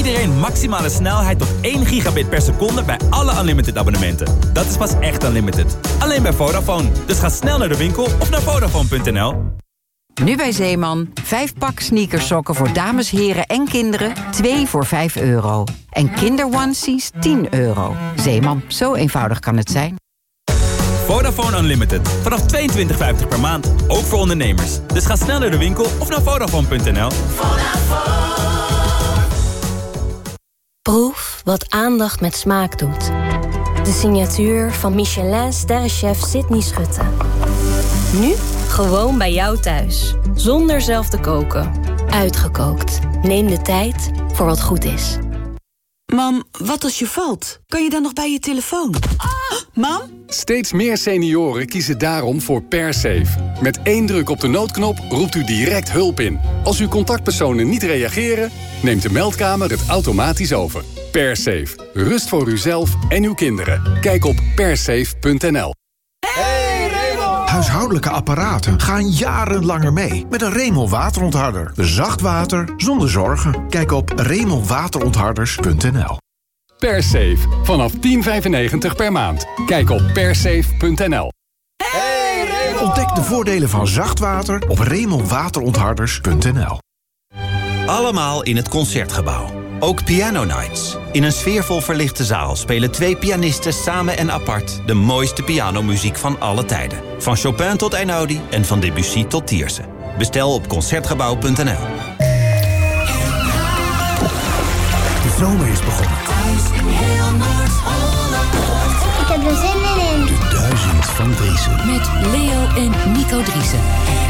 iedereen maximale snelheid tot 1 gigabit per seconde bij alle Unlimited abonnementen. Dat is pas echt Unlimited. Alleen bij Vodafone. Dus ga snel naar de winkel of naar Vodafone.nl. Nu bij Zeeman, 5-pak sneakersokken voor dames, heren en kinderen, 2 voor €5. En kinderonesies, €10. Zeeman, zo eenvoudig kan het zijn. Vodafone Unlimited. Vanaf $22,50 per maand. Ook voor ondernemers. Dus ga snel naar de winkel of naar Vodafone.nl. Proef wat aandacht met smaak doet. De signatuur van Michelin-sterrenchef Sydney Schutte. Nu gewoon bij jou thuis. Zonder zelf te koken. Uitgekookt. Neem de tijd voor wat goed is. Mam, wat als je valt? Kan je dan nog bij je telefoon? Mam? Steeds meer senioren kiezen daarom voor PerSafe. Met 1 druk op de noodknop roept u direct hulp in. Als uw contactpersonen niet reageren, neemt de meldkamer het automatisch over. PerSafe. Rust voor uzelf en uw kinderen. Kijk op persafe.nl. Huishoudelijke apparaten gaan jarenlanger mee met een Remel waterontharder. Zacht water zonder zorgen. Kijk op remelwaterontharders.nl. PerSafe. Vanaf $10,95 per maand. Kijk op persafe.nl. Ontdek de voordelen van zacht water op remelwaterontharders.nl. Allemaal in het Concertgebouw. Ook Piano Nights. In een sfeervol verlichte zaal spelen 2 pianisten samen en apart de mooiste pianomuziek van alle tijden. Van Chopin tot Einaudi en van Debussy tot Tiersen. Bestel op Concertgebouw.nl. De zomer is begonnen. Ik heb er zin in. De 1000 van Driessen. Met Leo en Nico Driessen.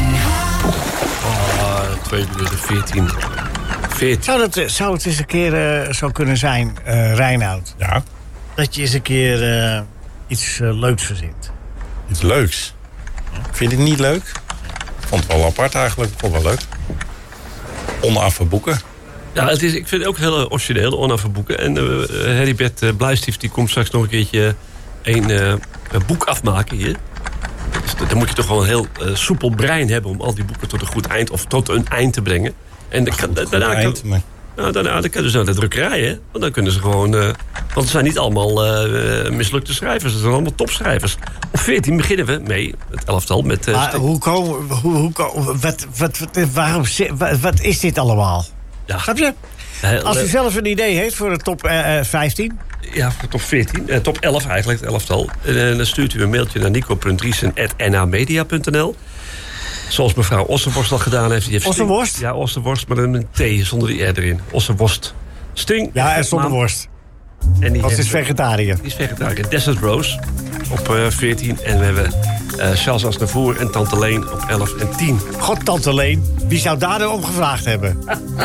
2 minuten 14. Zou het eens een keer zo kunnen zijn, Reinoud? Ja? Dat je eens een keer iets leuks verzint. Iets leuks? Vind ik niet leuk? Ik vond het wel apart eigenlijk. Ik vond het wel leuk. Onaffe boeken. Ja, ik vind het ook heel origineel, onaffe boeken. En Heribert Blijstief die komt straks nog een keertje een boek afmaken hier. Dus dan moet je toch wel een heel soepel brein hebben om al die boeken tot een goed eind of tot een eind te brengen. En daarna kan dus naar de drukkerij, hè? Want dan kunnen ze gewoon... want het zijn niet allemaal mislukte schrijvers. Het zijn allemaal topschrijvers. Op 14 beginnen we mee, het elftal, met... Wat is dit allemaal? Ja. Snap je? Als u zelf een idee heeft voor de top 15... Ja, voor top 14. Top 11 eigenlijk, het elftal. En dan stuurt u een mailtje naar nico.driesen@namedia.nl. Zoals mevrouw Ossenworst al gedaan heeft. Die heeft Ossenworst? Ja, Ossenworst, maar een T zonder die R erin. Ossenworst. Sting. Ja, en zonder worst. En die is vegetariër. Die is vegetariër. Desert Rose op 14. En we hebben Charles Aznavour en Tante Leen op 11 en 10. God, Tante Leen. Wie zou daar nou om gevraagd hebben?